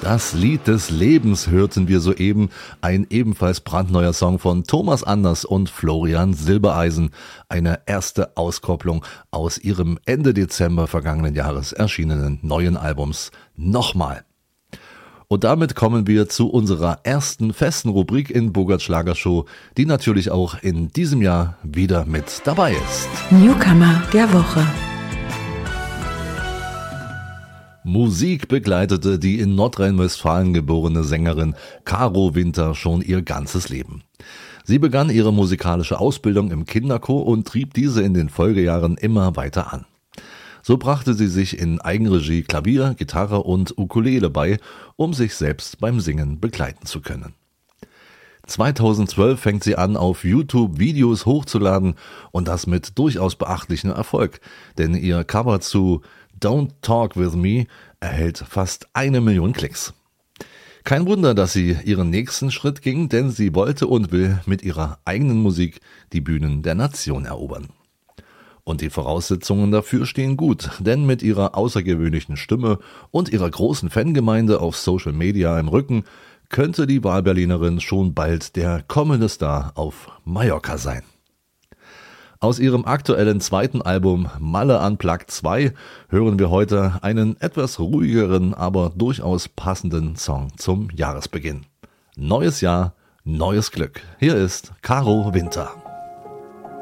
Das Lied des Lebens hörten wir soeben, ein ebenfalls brandneuer Song von Thomas Anders und Florian Silbereisen, eine erste Auskopplung aus ihrem Ende Dezember vergangenen Jahres erschienenen neuen Albums Nochmal. Und damit kommen wir zu unserer ersten festen Rubrik in Bogarts Schlagershow, die natürlich auch in diesem Jahr wieder mit dabei ist. Newcomer der Woche. Musik begleitete die in Nordrhein-Westfalen geborene Sängerin Caro Winter schon ihr ganzes Leben. Sie begann ihre musikalische Ausbildung im Kinderchor und trieb diese in den Folgejahren immer weiter an. So brachte sie sich in Eigenregie Klavier, Gitarre und Ukulele bei, um sich selbst beim Singen begleiten zu können. 2012 fängt sie an, auf YouTube Videos hochzuladen und das mit durchaus beachtlichem Erfolg, denn ihr Cover zu Don't Talk With Me erhält fast 1 Million Klicks. Kein Wunder, dass sie ihren nächsten Schritt ging, denn sie wollte und will mit ihrer eigenen Musik die Bühnen der Nation erobern. Und die Voraussetzungen dafür stehen gut, denn mit ihrer außergewöhnlichen Stimme und ihrer großen Fangemeinde auf Social Media im Rücken könnte die Wahlberlinerin schon bald der kommende Star auf Mallorca sein. Aus ihrem aktuellen zweiten Album Malle Unplugged 2 hören wir heute einen etwas ruhigeren, aber durchaus passenden Song zum Jahresbeginn. Neues Jahr, neues Glück. Hier ist Caro Winter.